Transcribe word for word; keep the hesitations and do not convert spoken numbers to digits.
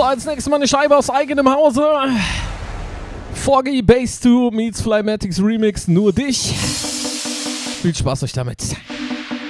als nächstes mal eine Scheibe aus eigenem Hause. Foggy Bass zwei meets Flymatics Remix, nur dich. Viel Spaß euch damit.